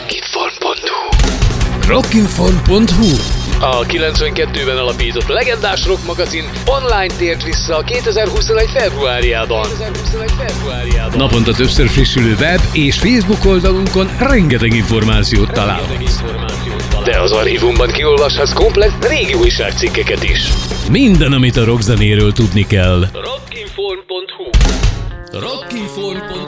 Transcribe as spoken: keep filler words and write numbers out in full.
rockinform pont hu rockinform pont hu A kilencvenkettőben alapított legendás rock magazin online tért vissza kétezer-huszonegy februárjában. Naponta többször frissülő web és Facebook oldalunkon rengeteg információt találhatsz. De az archívumban kiolvashatsz komplett régi újságcikkeket is. Minden, amit a rockzenéről tudni kell. rockinform pont hu rockinform pont hu